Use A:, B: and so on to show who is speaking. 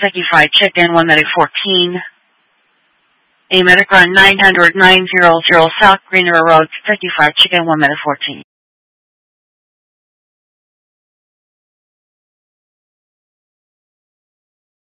A: Kentucky Fried Chicken, 1 Medic 14. A Medic Run 900 900 South Greener Road, Kentucky Fried Chicken, 1 Medic 14.